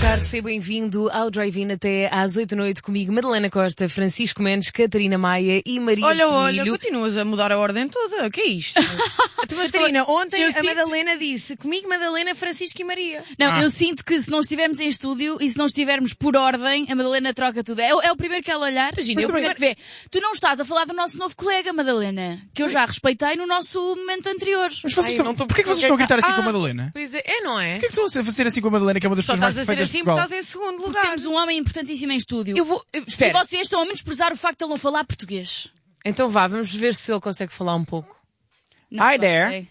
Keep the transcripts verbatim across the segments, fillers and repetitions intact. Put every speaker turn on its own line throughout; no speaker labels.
tarde, seja bem-vindo ao Drive-In até às oito da noite comigo, Madalena Costa, Francisco Mendes, Catarina Maia e Maria
Olha,
Coelho.
olha, continuas a mudar a ordem toda. O que é isto? Mas, Catarina, ontem
eu
a
sinto...
Madalena disse comigo, Madalena, Francisco e Maria.
Não,
ah.
eu sinto que se não estivermos em estúdio e se não estivermos por ordem, a Madalena troca tudo. É, é o primeiro que ela olhar. Imagina, é o primeiro que vê. Tu não estás a falar do nosso novo colega, Madalena, que eu já respeitei no nosso momento anterior.
Mas vocês
Ai,
estão...
não tô...
Porquê que vocês estão a gritar assim
ah,
com a Madalena?
Pois é, é, não é?
Porquê que estão a fazer assim com a Madalena, que é uma das
Só
pessoas mais
estás a ser
perfeitas
assim
de
porque
Portugal?
estás em segundo
Porque
lugar.
temos um homem importantíssimo em estúdio.
Eu vou... eu- Espera.
E vocês estão a menosprezar o facto de ele não falar português.
Então vá, vamos ver se ele consegue falar um pouco.
Não
Hi
sei.
there.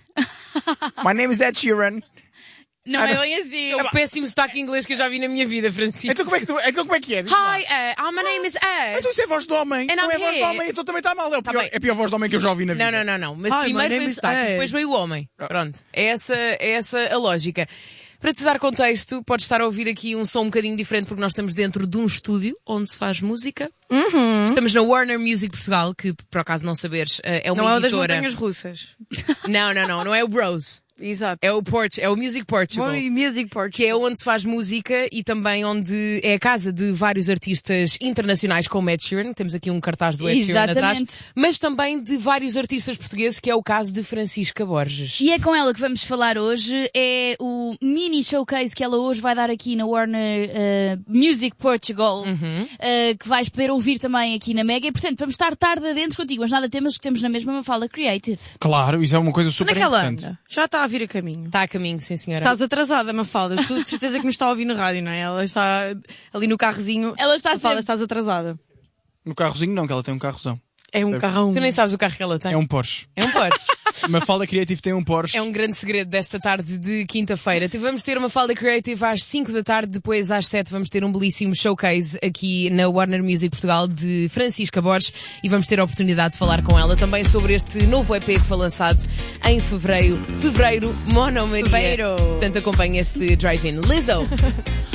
My name is Ed Sheeran.
Não é bem assim.
É o péssimo sotaque inglês que eu já vi na minha vida, Francisco.
Então como é que, tu, então, como é, que é? Diz lá.
Hi, uh, oh, my name is Ed.
Então isso é voz do homem.
And
Não
I'm
é voz do
here.
homem, então também está mal. É, o
Tá
pior,
bem.
é a pior voz do homem que eu já ouvi na vida.
Não, não, não, não. Mas
Hi, my
primeiro
name
veio o
is
sotaque,
Ed.
depois veio o homem. Pronto. É essa, é essa a lógica. Para te dar contexto, podes estar a ouvir aqui um som um bocadinho diferente porque nós estamos dentro de um estúdio onde se faz música.
Uhum.
Estamos na Warner Music Portugal, que por acaso não saberes, é uma
Não é o das
editora.
montanhas russas.
Não, não, não. Não é o Bros.
Exato.
É o Port, é o Music Portugal.
Bom, Music Portugal.
Que é onde se faz música e também onde é a casa de vários artistas internacionais como Ed Sheeran. Temos aqui um cartaz do Ed Sheeran atrás.
Exatamente.
Mas também de vários artistas portugueses, que é o caso de Francisca Borges.
E é com ela que vamos falar hoje. É o mini showcase que ela hoje vai dar aqui na Warner uh, Music Portugal,
Uhum.
uh, que vais poder ouvir também aqui na Mega. E, portanto, vamos estar tarde adentro contigo, mas nada temos que temos na mesma Mafalda Creative.
Claro, isso é uma coisa super
Onde é que ela
importante.
anda? Já está a vir a caminho.
Está a caminho, sim senhora.
Estás atrasada, Mafalda. Tu de certeza que nos está a ouvir no rádio, não é? Ela está ali no carrozinho.
Ela está
Mafalda,
sempre.
estás atrasada.
No carrozinho não, que ela tem um carrozão.
É um carrão.
Tu nem sabes o carro que ela tem.
É um Porsche.
É um Porsche.
Mafalda Creative tem um Porsche.
É um grande segredo desta tarde de quinta-feira. Vamos ter uma Mafalda Creative às cinco da tarde, depois às sete vamos ter um belíssimo showcase aqui na Warner Music Portugal de Francisca Borges e vamos ter a oportunidade de falar com ela também sobre este novo E P que foi lançado em fevereiro. Fevereiro, Mono Maria.
Fevereiro.
Portanto, acompanha este Drive-In. Lizzo!